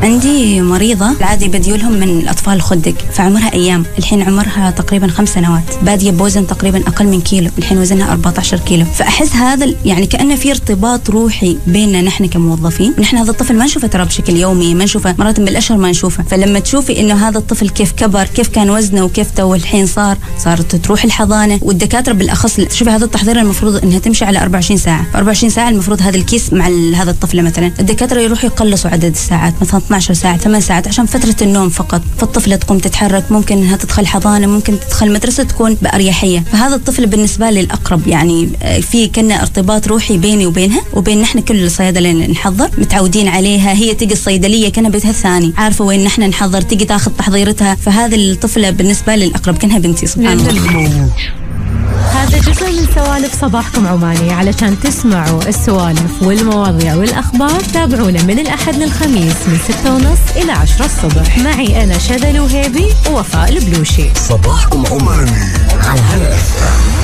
عندي مريضة العادي بديولهم من الأطفال الخدق، فعمرها أيام، الحين عمرها تقريبا 5 سنوات، بادية بوزن تقريبا أقل من كيلو، الحين وزنها 14 كيلو. فأحس هذا يعني كأنه في ارتباط روحي بيننا نحن كموظفين. نحن هذا الطفل ما نشوفه ترى بشكل يومي، ما نشوفه مرات بالأشهر ما نشوفه. فلما تشوفي إنه هذا الطفل كيف كبر، كيف كان وزنه وكيف تو الحين صارت تروح الحضانة، والدكاترة بالأخص تشوفي هذا التحضير المفروض إنها تمشي على 24 ساعة، ف 24 ساعة المفروض هذا الكيس مع هذا الطفل مثلا الدكاترة يروحوا يقلصوا عدد الساعات، مثلا 12 ساعة 8 ساعات عشان فترة النوم فقط. فالطفلة تقوم تتحرك، ممكن إنها تدخل حضانة، ممكن تدخل مدرسة تكون بأريحية. فهذا الطفل بالنسبة لي الأقرب، يعني في كنا ارتباط روحي بيني وبينها وبين نحن كل الصيادلة اللي نحضر متعودين عليها. هي تجي الصيدلية كنا بيتها الثاني، عارفة وين نحن نحضر، تجي تاخذ تحضيرتها. فهذه الطفلة بالنسبة لي الأقرب، كأنها بنتي سبحان الله. هذا جزء من سوالف صباحكم عماني. علشان تسمعوا السوالف والمواضيع والأخبار تابعونا من الأحد للخميس من 6:30 إلى 10 الصبح. معي أنا شذى الوهيبي ووفاء البلوشي. صباحكم عماني على هلا.